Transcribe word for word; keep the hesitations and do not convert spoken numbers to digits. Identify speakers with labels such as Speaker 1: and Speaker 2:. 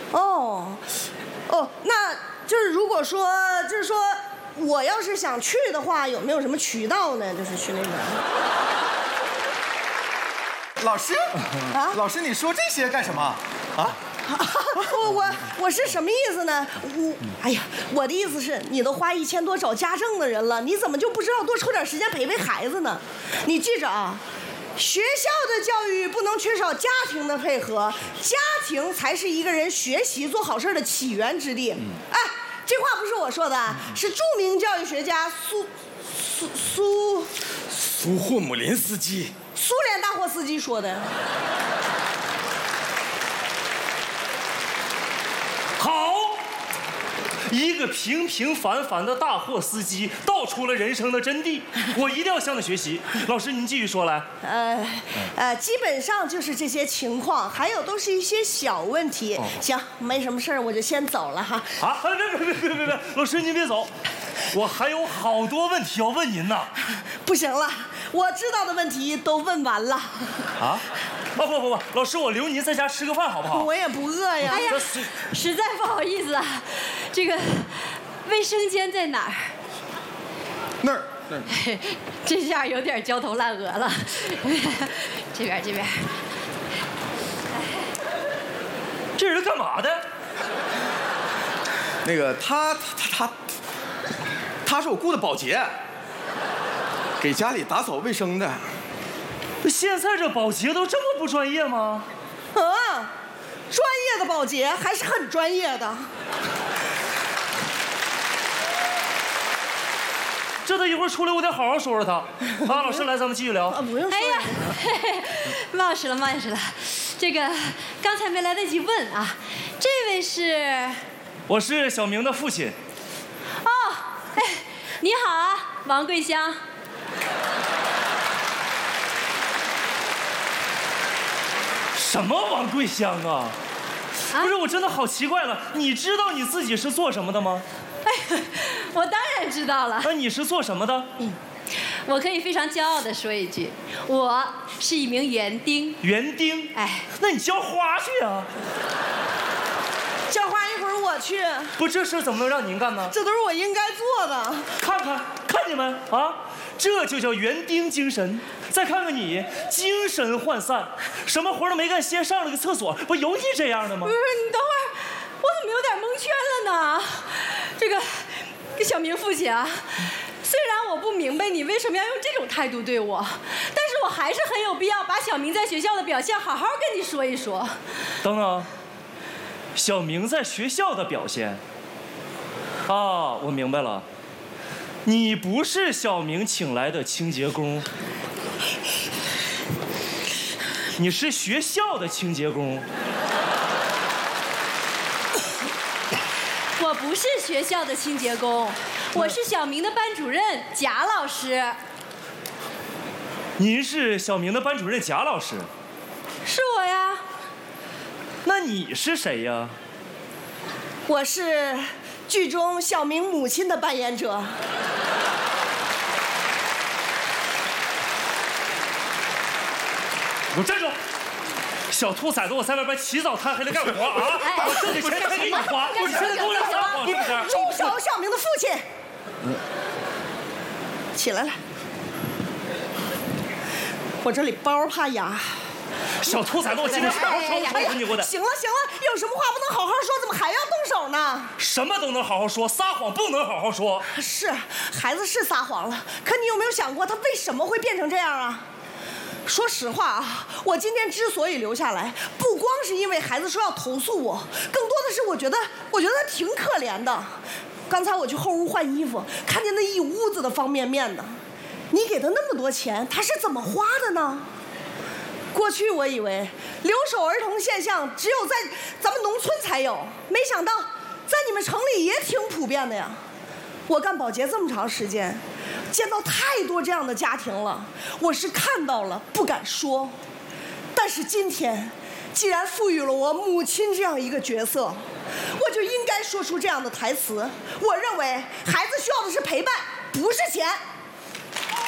Speaker 1: 哦，哦，那就是如果说，就是说，我要是想去的话，有没有什么渠道呢？就是去那边。
Speaker 2: 老师，啊，老师，你说这些干什么？啊？
Speaker 1: 我我我是什么意思呢？我哎呀，我的意思是，你都花一千多找家政的人了，你怎么就不知道多抽点时间陪陪孩子呢？你记着啊。学校的教育不能缺少家庭的配合，家庭才是一个人学习做好事的起源之地。嗯、哎，这话不是我说的，是著名教育学家苏苏苏
Speaker 3: 苏霍姆林斯基，
Speaker 1: 苏联大货司机说的。
Speaker 4: 好。一个平平凡凡的大货司机道出了人生的真谛，我一定要向他学习。老师，您继续说来。
Speaker 1: 呃，呃，基本上就是这些情况，还有都是一些小问题。哦、行，没什么事儿，我就先走了哈。
Speaker 4: 啊，别别别别别别，老师您别走，我还有好多问题要问您呢。
Speaker 1: 不行了，我知道的问题都问完了。
Speaker 4: 啊？不不不不，老师，我留您在家吃个饭好不好？
Speaker 1: 我也不饿呀。
Speaker 5: 哎呀，实在不好意思啊，这个卫生间在哪儿？
Speaker 2: 那儿那儿。
Speaker 5: 这下有点焦头烂额了。这边这边。
Speaker 4: 这人干嘛的？
Speaker 2: 那个他他他他是我雇的保洁，给家里打扫卫生的。
Speaker 4: 现在这保洁都这么不专业吗？
Speaker 1: 啊，专业的保洁还是很专业的。
Speaker 4: 这他一会儿出来，我得好好说说他。啊，老师来，咱们继续聊。
Speaker 1: 啊，不用说。
Speaker 5: 哎呀，冒失了，冒失了。这个刚才没来得及问啊，这位是？
Speaker 4: 我是小明的父亲。
Speaker 5: 哦，哎，你好啊，王桂香。
Speaker 4: 什么王桂香啊？啊不是，我真的好奇怪了。你知道你自己是做什么的吗？
Speaker 5: 哎，我当然知道了。
Speaker 4: 那你是做什么的？
Speaker 5: 嗯，我可以非常骄傲地说一句，我是一名园丁。
Speaker 4: 园丁？
Speaker 5: 哎，
Speaker 4: 那你浇花去啊！
Speaker 1: 浇花一会儿我去。
Speaker 4: 不，这事怎么能让您干呢？
Speaker 1: 这都是我应该做的。
Speaker 4: 看看，看你们啊，这就叫园丁精神。再看看你，精神涣散，什么活都没干，先上了个厕所，不有你这样的吗？
Speaker 5: 不是，你等会儿，我怎么有点蒙圈了呢？这个小明父亲啊，虽然我不明白你为什么要用这种态度对我，但是我还是很有必要把小明在学校的表现好好跟你说一说。
Speaker 4: 等等，小明在学校的表现？啊，我明白了，你不是小明请来的清洁工。你是学校的清洁工。
Speaker 5: 我不是学校的清洁工，我是小明的班主任贾老师。
Speaker 4: 您是小明的班主任贾老师？
Speaker 5: 是我呀。
Speaker 4: 那你是谁呀？
Speaker 1: 我是剧中小明母亲的扮演者。
Speaker 4: 给我站住！小兔崽子，我在外边起早贪黑的干活啊！我挣的钱还给你花，你现在给我俩撒谎是不是？
Speaker 1: 住手！小明的父亲，起来了，我这里包怕哑。
Speaker 4: 小兔崽子，我今天好好收拾收拾你，我得。
Speaker 1: 行了行了，有什么话不能好好说，怎么还要动手呢？
Speaker 4: 什么都能好好说，撒谎不能好好说。
Speaker 1: 是，孩子是撒谎了，可你有没有想过他为什么会变成这样啊？说实话啊，我今天之所以留下来，不光是因为孩子说要投诉我，更多的是我觉得，我觉得他挺可怜的。刚才我去后屋换衣服，看见那一屋子的方便面呢。你给他那么多钱，他是怎么花的呢？过去我以为留守儿童现象只有在咱们农村才有，没想到在你们城里也挺普遍的呀。我干保洁这么长时间，见到太多这样的家庭了，我是看到了不敢说，但是今天既然赋予了我母亲这样一个角色，我就应该说出这样的台词。我认为孩子需要的是陪伴，不是钱。